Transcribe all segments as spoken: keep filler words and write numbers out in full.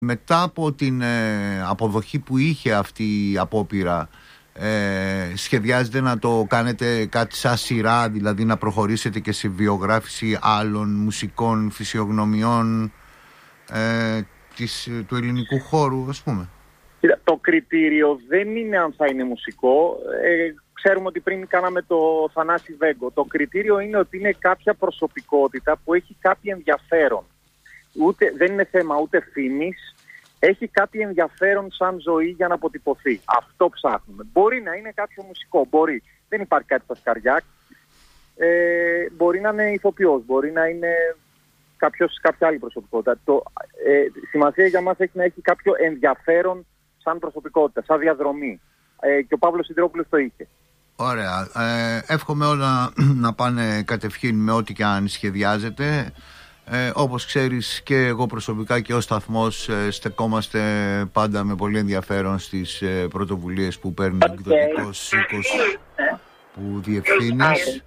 μετά από την ε, αποδοχή που είχε αυτή η απόπειρα, ε, σχεδιάζετε να το κάνετε κάτι σαν σειρά, δηλαδή να προχωρήσετε και σε βιογράφηση άλλων μουσικών φυσιογνωμιών ε, της, του ελληνικού χώρου, ας πούμε? Το κριτήριο δεν είναι αν θα είναι μουσικό. Ε, ξέρουμε ότι πριν κάναμε το Θανάση Βέγκο. Το κριτήριο είναι ότι είναι κάποια προσωπικότητα που έχει κάποιο ενδιαφέρον. Ούτε, δεν είναι θέμα ούτε φήμης. Έχει κάτι ενδιαφέρον σαν ζωή για να αποτυπωθεί. Αυτό ψάχνουμε. Μπορεί να είναι κάποιο μουσικό. Μπορεί. Δεν υπάρχει κάτι στα σκαριά. Ε, μπορεί να είναι ηθοποιός. Μπορεί να είναι κάποιος, κάποια άλλη προσωπικότητα. Το, ε, σημασία για μας έχει να έχει κάποιο ενδιαφέρον σαν προσωπικότητα, σαν διαδρομή. Ε, και ο Παύλος Συντρόπουλος το είχε. Ωραία. Ε, εύχομαι όλα να πάνε κατευχήν με ό,τι και αν σχεδιάζεται. Ε, όπως ξέρεις, και εγώ προσωπικά και ο σταθμός ε, στεκόμαστε πάντα με πολύ ενδιαφέρον στις ε, πρωτοβουλίες που παίρνει ο εκδοτικός οίκος που διευθύνεις.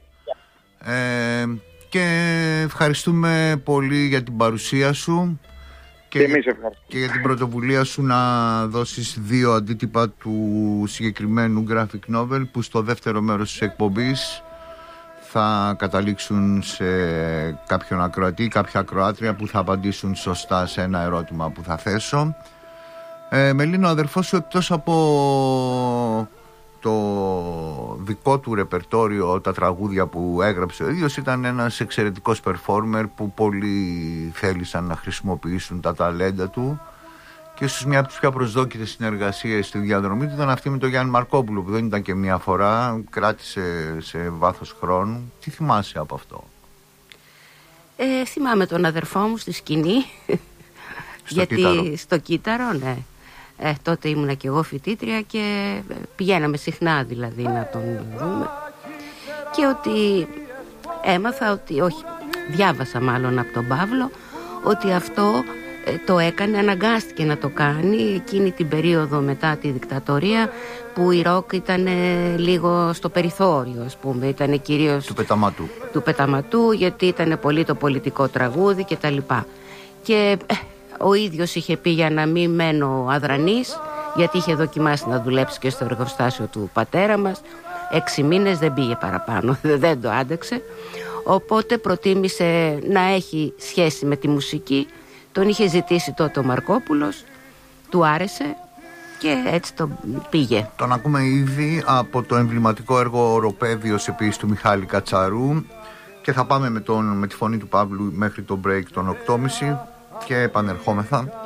Ε, και ευχαριστούμε πολύ για την παρουσία σου και, και, εμείς και για την πρωτοβουλία σου να δώσεις δύο αντίτυπα του συγκεκριμένου graphic novel που στο δεύτερο μέρος της εκπομπής θα καταλήξουν σε κάποιον ακροατή, κάποια ακροάτρια που θα απαντήσουν σωστά σε ένα ερώτημα που θα θέσω. Ε, Μελίνα, ο αδερφός σου, εκτός από το δικό του ρεπερτόριο, τα τραγούδια που έγραψε ο ίδιος, ήταν ένας εξαιρετικός performer που πολλοί θέλησαν να χρησιμοποιήσουν τα ταλέντα του, και ίσως μια από τις πιο προσδόκητες συνεργασίες στη διαδρομή του ήταν αυτή με τον Γιάννη Μαρκόπουλο, που δεν ήταν και μια φορά, κράτησε σε βάθος χρόνου. Τι θυμάσαι από αυτό? Ε, θυμάμαι τον αδερφό μου στη σκηνή. Στο γιατί κύτταρο. Στο κύτταρο, ναι. Ε, τότε ήμουνα και εγώ φοιτήτρια και πηγαίναμε συχνά δηλαδή να τον δούμε. Και ότι έμαθα ότι, όχι, διάβασα μάλλον από τον Παύλο, ότι αυτό ε, το έκανε, αναγκάστηκε να το κάνει εκείνη την περίοδο μετά τη δικτατορία που η ροκ ήταν λίγο στο περιθώριο, ας πούμε, ήταν κυρίως του πεταματού. του πεταματού, γιατί ήταν πολύ το πολιτικό τραγούδι και τα λοιπά. Και ε, ο ίδιος είχε πει για να μην μένω αδρανής, γιατί είχε δοκιμάσει να δουλέψει και στο εργοστάσιο του πατέρα μας. Έξι μήνες δεν πήγε παραπάνω, δεν το άντεξε. Οπότε προτίμησε να έχει σχέση με τη μουσική. Τον είχε ζητήσει τότε ο Μαρκόπουλος, του άρεσε και έτσι το πήγε. Τον ακούμε ήδη από το εμβληματικό έργο «Οροπέδιος» επίσης του Μιχάλη Κατσαρού, και θα πάμε με, τον, με τη φωνή του Παύλου μέχρι το break των οκτώ και μισή και επανερχόμεθα.